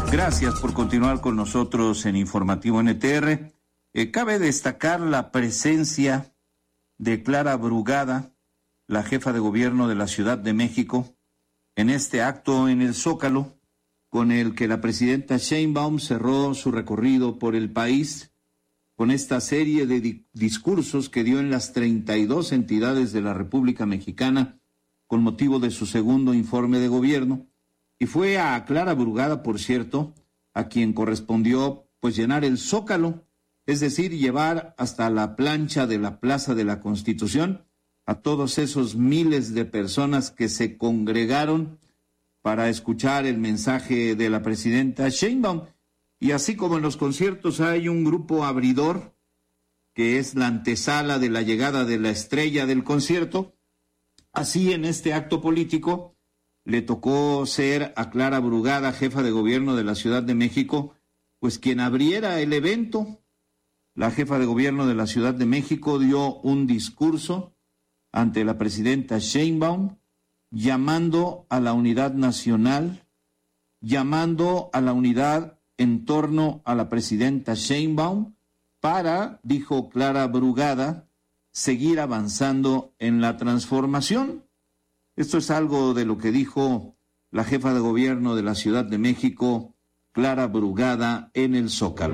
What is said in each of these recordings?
Gracias por continuar con nosotros en Informativo NTR. Cabe destacar la presencia de Clara Brugada, la jefa de gobierno de la Ciudad de México, en este acto en el Zócalo, con el que la presidenta Sheinbaum cerró su recorrido por el país, con esta serie de discursos que dio en las 32 entidades de la República Mexicana con motivo de su segundo informe de gobierno. Y fue a Clara Brugada, por cierto, a quien correspondió pues llenar el Zócalo, es decir, llevar hasta la plancha de la Plaza de la Constitución a todos esos miles de personas que se congregaron para escuchar el mensaje de la presidenta Sheinbaum. Y así como en los conciertos hay un grupo abridor, que es la antesala de la llegada de la estrella del concierto, así en este acto político le tocó ser a Clara Brugada, jefa de gobierno de la Ciudad de México, pues quien abriera el evento. La jefa de gobierno de la Ciudad de México dio un discurso ante la presidenta Sheinbaum, llamando a la unidad nacional, llamando a la unidad en torno a la presidenta Sheinbaum para, dijo Clara Brugada, seguir avanzando en la transformación. Esto es algo de lo que dijo la jefa de gobierno de la Ciudad de México, Clara Brugada, en el Zócalo.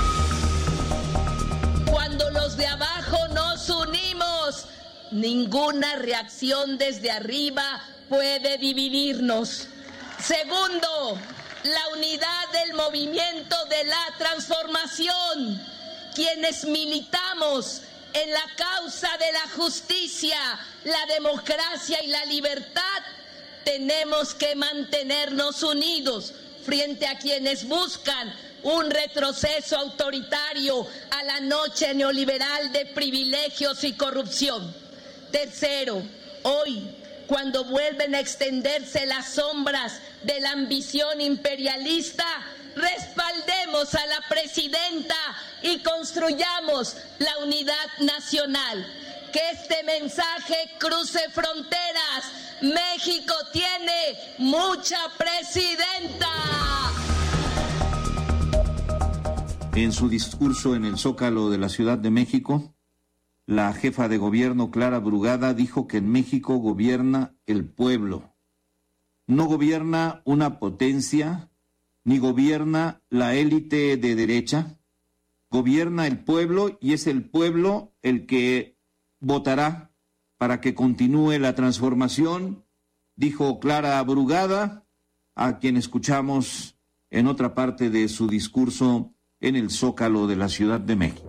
Cuando los de abajo nos unimos, ninguna reacción desde arriba puede dividirnos. Segundo, la unidad del movimiento de la transformación. Quienes militamos en la causa de la justicia, la democracia y la libertad, tenemos que mantenernos unidos frente a quienes buscan un retroceso autoritario a la noche neoliberal de privilegios y corrupción. Tercero, hoy, cuando vuelven a extenderse las sombras de la ambición imperialista, respaldemos a la presidenta y construyamos la unidad nacional. Que este mensaje cruce fronteras. México tiene mucha presidenta. En su discurso en el Zócalo de la Ciudad de México, la jefa de gobierno Clara Brugada dijo que en México gobierna el pueblo. No gobierna una potencia, ni gobierna la élite de derecha. Gobierna el pueblo y es el pueblo el que votará para que continúe la transformación, dijo Clara Brugada, a quien escuchamos en otra parte de su discurso en el Zócalo de la Ciudad de México.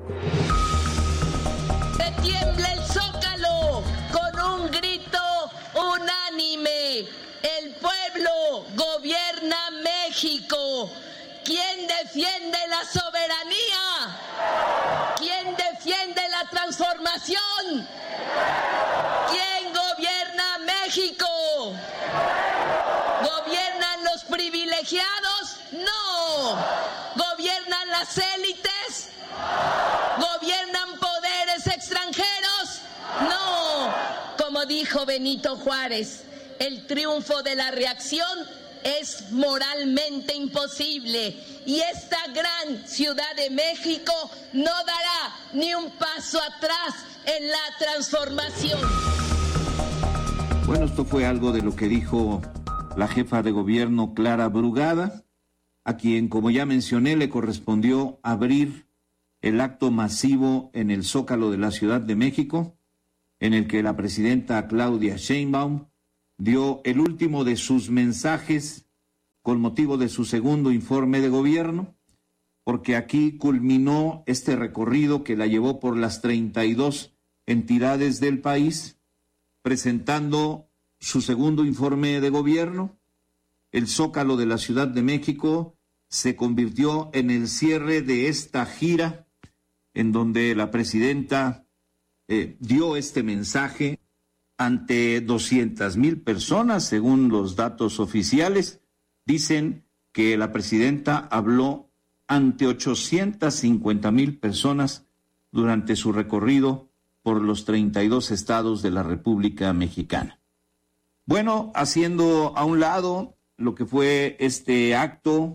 Que tiemble el Zócalo con un grito unánime. El pueblo gobierna México. ¿Quién defiende la soberanía? ¿Quién defiende la transformación? ¿Quién gobierna México? ¿Gobiernan los privilegiados? No. ¿Gobiernan las élites? ¿Gobiernan poderes extranjeros? No. Como dijo Benito Juárez, el triunfo de la reacción es moralmente imposible y esta gran Ciudad de México no dará ni un paso atrás en la transformación. Bueno, esto fue algo de lo que dijo la jefa de gobierno Clara Brugada, a quien, como ya mencioné, le correspondió abrir el acto masivo en el Zócalo de la Ciudad de México, en el que la presidenta Claudia Sheinbaum dio el último de sus mensajes con motivo de su segundo informe de gobierno, porque aquí culminó este recorrido que la llevó por las 32 entidades del país, presentando su segundo informe de gobierno. El Zócalo de la Ciudad de México se convirtió en el cierre de esta gira, en donde la presidenta dio este mensaje ante 200,000 personas, según los datos oficiales. Dicen que la presidenta habló ante 850,000 personas durante su recorrido por los 32 estados de la República Mexicana. Bueno, haciendo a un lado lo que fue este acto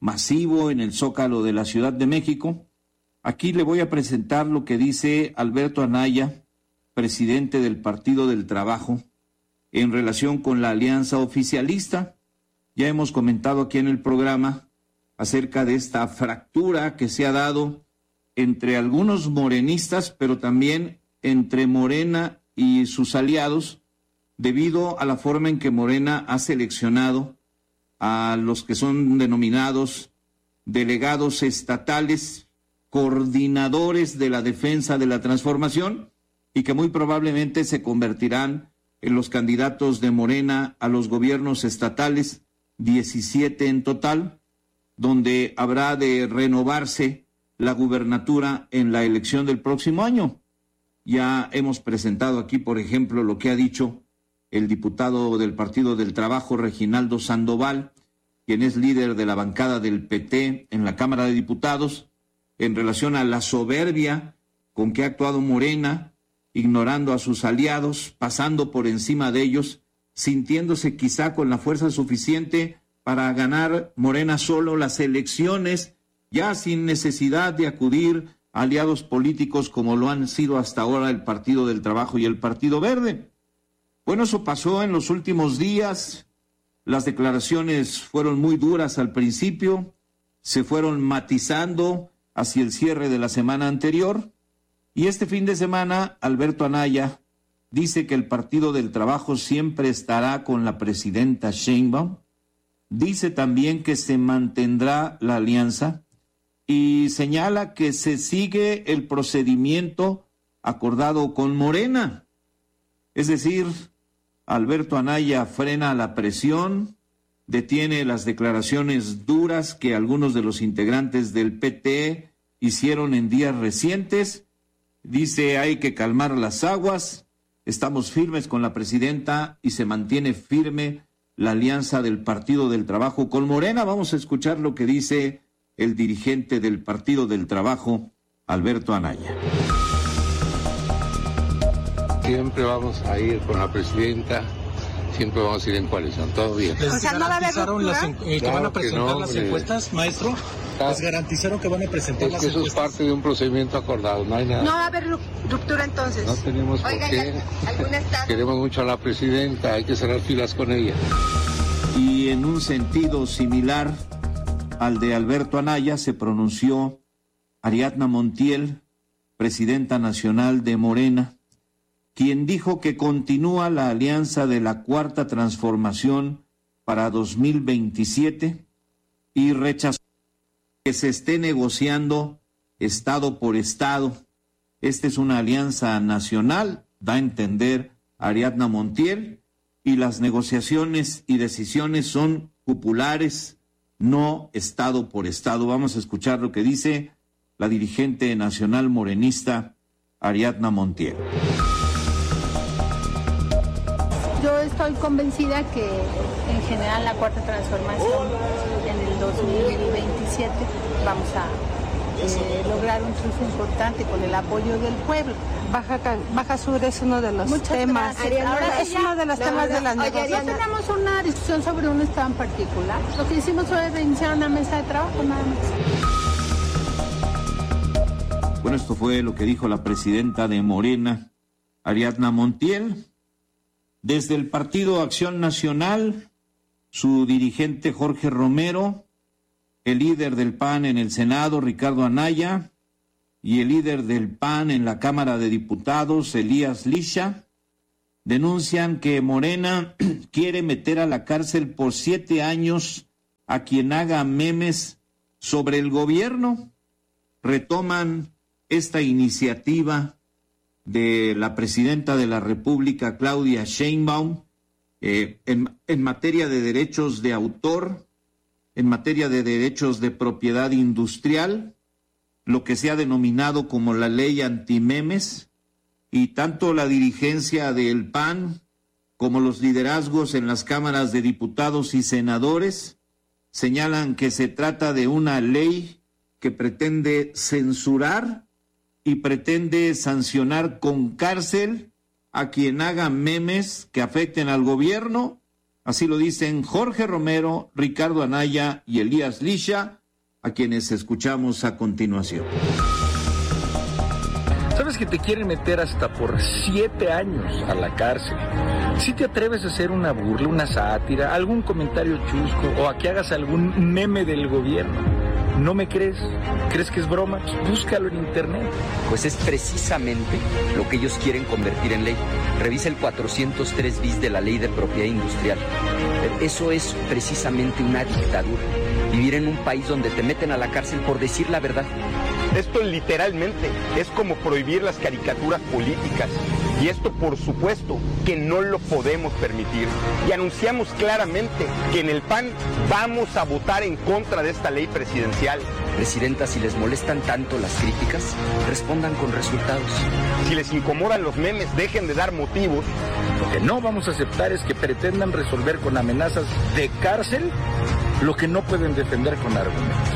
masivo en el Zócalo de la Ciudad de México. Aquí le voy a presentar lo que dice Alberto Anaya, presidente del Partido del Trabajo, en relación con la alianza oficialista. Ya hemos comentado aquí en el programa acerca de esta fractura que se ha dado entre algunos morenistas, pero también entre Morena y sus aliados, debido a la forma en que Morena ha seleccionado a los que son denominados delegados estatales, coordinadores de la defensa de la transformación, y que muy probablemente se convertirán en los candidatos de Morena a los gobiernos estatales, 17 en total, donde habrá de renovarse la gubernatura en la elección del próximo año. Ya hemos presentado aquí, por ejemplo, lo que ha dicho el diputado del Partido del Trabajo, Reginaldo Sandoval, quien es líder de la bancada del PT en la Cámara de Diputados, en relación a la soberbia con que ha actuado Morena, ignorando a sus aliados, pasando por encima de ellos, sintiéndose quizá con la fuerza suficiente para ganar Morena solo las elecciones, ya sin necesidad de acudir a aliados políticos como lo han sido hasta ahora el Partido del Trabajo y el Partido Verde. Bueno, eso pasó en los últimos días. Las declaraciones fueron muy duras al principio, se fueron matizando hacia el cierre de la semana anterior, y este fin de semana Alberto Anaya dice que el Partido del Trabajo siempre estará con la presidenta Sheinbaum, dice también que se mantendrá la alianza y señala que se sigue el procedimiento acordado con Morena. Es decir, Alberto Anaya frena la presión, detiene las declaraciones duras que algunos de los integrantes del PT hicieron en días recientes. Dice, hay que calmar las aguas, estamos firmes con la presidenta y se mantiene firme la alianza del Partido del Trabajo con Morena. Vamos a escuchar lo que dice el dirigente del Partido del Trabajo, Alberto Anaya. Siempre vamos a ir con la presidenta, siempre vamos a ir en coalición, todo bien. ¿Les garantizaron que van a presentar las encuestas, maestro? ¿Les garantizaron que van a presentar las encuestas? Eso es parte de un procedimiento acordado, no hay nada. No va a haber ruptura entonces. No tenemos por qué. Queremos mucho a la presidenta, hay que cerrar filas con ella. Y en un sentido similar al de Alberto Anaya se pronunció Ariadna Montiel, presidenta nacional de Morena, quien dijo que continúa la alianza de la Cuarta Transformación para 2027 y rechazó que se esté negociando estado por estado. Esta es una alianza nacional, da a entender Ariadna Montiel, y las negociaciones y decisiones son populares, no estado por estado. Vamos a escuchar lo que dice la dirigente nacional morenista Ariadna Montiel. Yo estoy convencida que en general la Cuarta Transformación en el 2027 vamos a lograr un triunfo importante con el apoyo del pueblo. Baja Sur es uno de los temas. Ahora es uno de los temas de las negociaciones. No tenemos una discusión sobre un estado en particular. Lo que hicimos fue reiniciar una mesa de trabajo, nada más. Bueno, esto fue lo que dijo la presidenta de Morena, Ariadna Montiel. Desde el Partido Acción Nacional, su dirigente Jorge Romero, el líder del PAN en el Senado, Ricardo Anaya, y el líder del PAN en la Cámara de Diputados, Elías Lisha, denuncian que Morena quiere meter a la cárcel por 7 años a quien haga memes sobre el gobierno. Retoman esta iniciativa de la presidenta de la República, Claudia Sheinbaum, en materia de derechos de autor, en materia de derechos de propiedad industrial, lo que se ha denominado como la ley antimemes, y tanto la dirigencia del PAN como los liderazgos en las cámaras de diputados y senadores señalan que se trata de una ley que pretende censurar y pretende sancionar con cárcel a quien haga memes que afecten al gobierno Así lo dicen Jorge Romero, Ricardo Anaya y Elías Lisha, a quienes escuchamos a continuación. ¿Sabes que te quieren meter hasta por 7 años a la cárcel? Si te atreves a hacer una burla, una sátira, algún comentario chusco o a que hagas algún meme del gobierno, ¿no me crees? ¿Crees que es broma? Pues búscalo en internet. Pues es precisamente lo que ellos quieren convertir en ley. Revisa el 403 bis de la Ley de Propiedad Industrial. Eso es precisamente una dictadura. Vivir en un país donde te meten a la cárcel por decir la verdad. Esto literalmente es como prohibir las caricaturas políticas. Y esto, por supuesto, que no lo podemos permitir. Y anunciamos claramente que en el PAN vamos a votar en contra de esta ley presidencial. Presidenta, si les molestan tanto las críticas, respondan con resultados. Si les incomodan los memes, dejen de dar motivos. Lo que no vamos a aceptar es que pretendan resolver con amenazas de cárcel lo que no pueden defender con argumentos.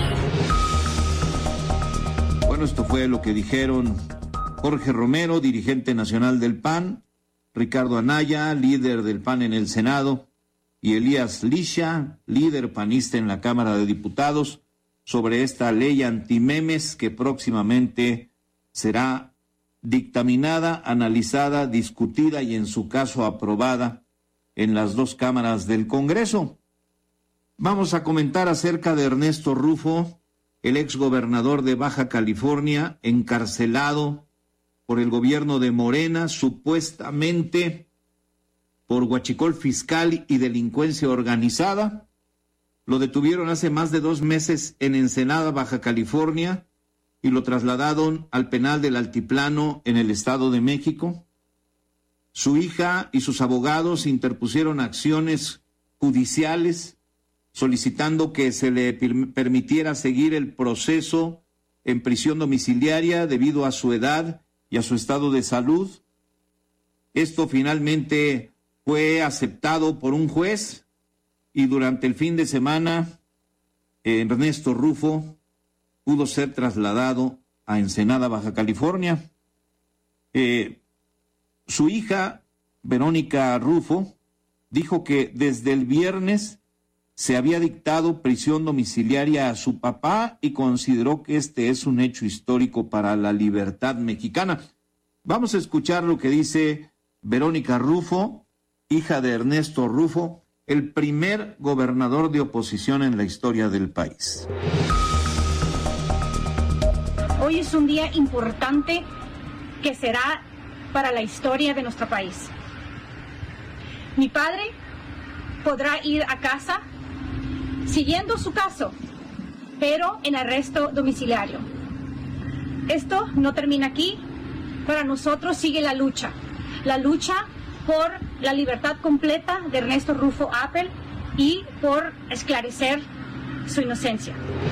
Bueno, esto fue lo que dijeron Jorge Romero, dirigente nacional del PAN, Ricardo Anaya, líder del PAN en el Senado, y Elías Lisha, líder panista en la Cámara de Diputados, sobre esta ley antimemes que próximamente será dictaminada, analizada, discutida y en su caso aprobada en las dos cámaras del Congreso. Vamos a comentar acerca de Ernesto Rufo, el exgobernador de Baja California, encarcelado por el gobierno de Morena, supuestamente por huachicol fiscal y delincuencia organizada. Lo detuvieron hace más de 2 meses en Ensenada, Baja California, y lo trasladaron al penal del Altiplano en el Estado de México. Su hija y sus abogados interpusieron acciones judiciales solicitando que se le permitiera seguir el proceso en prisión domiciliaria debido a su edad y a su estado de salud. Esto finalmente fue aceptado por un juez y durante el fin de semana Ernesto Rufo pudo ser trasladado a Ensenada, Baja California. Su hija, Verónica Rufo, dijo que desde el viernes se había dictado prisión domiciliaria a su papá y consideró que este es un hecho histórico para la libertad mexicana. Vamos a escuchar lo que dice Verónica Rufo, hija de Ernesto Rufo, el primer gobernador de oposición en la historia del país. Hoy es un día importante que será para la historia de nuestro país. Mi padre podrá ir a casa siguiendo su caso, pero en arresto domiciliario. Esto no termina aquí. Para nosotros sigue la lucha por la libertad completa de Ernesto Rufo Appel y por esclarecer su inocencia.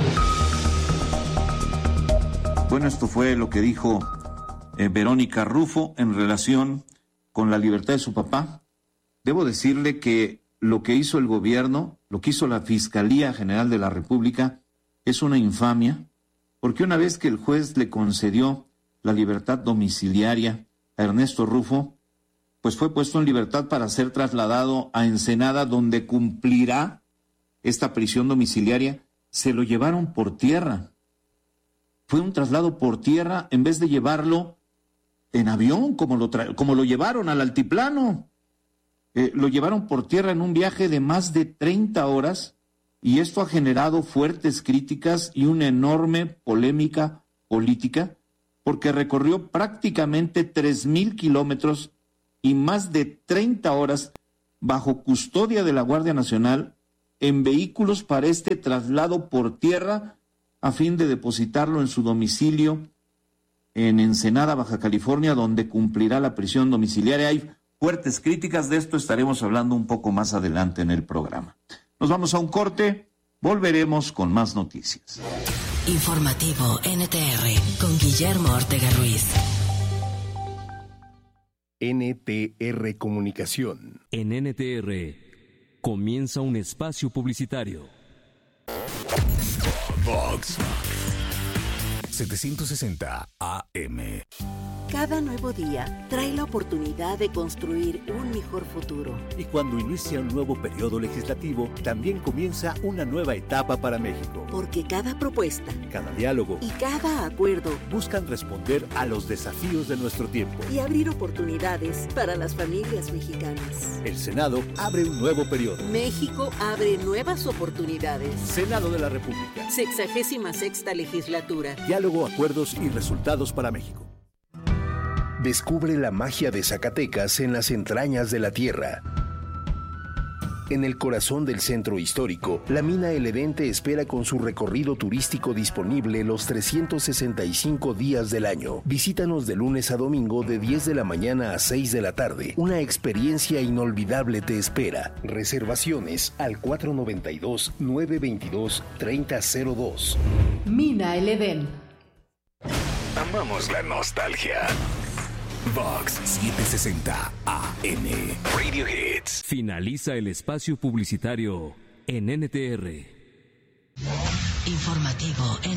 Bueno, esto fue lo que dijo Verónica Rufo en relación con la libertad de su papá. Debo decirle que lo que hizo el gobierno, lo que hizo la Fiscalía General de la República, es una infamia, porque una vez que el juez le concedió la libertad domiciliaria a Ernesto Rufo, pues fue puesto en libertad para ser trasladado a Ensenada, donde cumplirá esta prisión domiciliaria. Se lo llevaron por tierra. Fue un traslado por tierra en vez de llevarlo en avión, como lo llevaron al altiplano. Lo llevaron por tierra en un viaje de más de 30 horas y esto ha generado fuertes críticas y una enorme polémica política porque recorrió prácticamente 3,000 kilómetros y más de 30 horas bajo custodia de la Guardia Nacional en vehículos para este traslado por tierra a fin de depositarlo en su domicilio en Ensenada, Baja California, donde cumplirá la prisión domiciliaria. Hay fuertes críticas, de esto estaremos hablando un poco más adelante en el programa. Nos vamos a un corte, volveremos con más noticias. Informativo NTR con Guillermo Ortega Ruiz. NTR Comunicación. En NTR comienza un espacio publicitario. Vox 760 AM. Cada nuevo día trae la oportunidad de construir un mejor futuro. Y cuando inicia un nuevo periodo legislativo, también comienza una nueva etapa para México. Porque cada propuesta, cada diálogo y cada acuerdo buscan responder a los desafíos de nuestro tiempo y abrir oportunidades para las familias mexicanas. El Senado abre un nuevo periodo. México abre nuevas oportunidades. Senado de la República. 66ª legislatura. Diálogo, acuerdos y resultados para México. Descubre la magia de Zacatecas en las entrañas de la tierra. En el corazón del centro histórico, la mina El Edén te espera con su recorrido turístico disponible los 365 días del año. Visítanos de lunes a domingo de 10 de la mañana a 6 de la tarde. Una experiencia inolvidable te espera. Reservaciones al 492-922-3002. Mina El Edén. Amamos la nostalgia. Vox 760 AM Radio Hits. Finaliza el espacio publicitario en NTR. Informativo